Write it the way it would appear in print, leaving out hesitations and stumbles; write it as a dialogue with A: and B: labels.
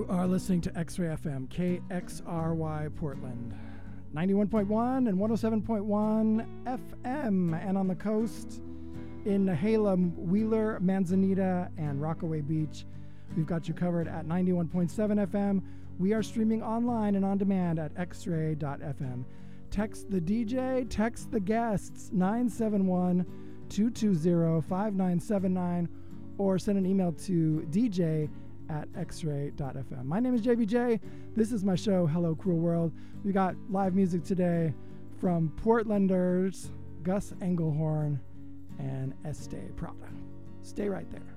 A: You are listening to X-Ray FM, KXRY Portland, 91.1 and 107.1 FM, and on the coast in Nehalem, Wheeler, Manzanita, and Rockaway Beach. We've got you covered at 91.7 FM. We are streaming online and on demand at xray.fm. Text the DJ, text the guests, 971-220-5979, or send an email to dj@xray.fm. My name is JBJ. This is my show, Hello Cruel World. We got live music today from Portlanders, Gus Engelhorn, and Este Prada. Stay right there.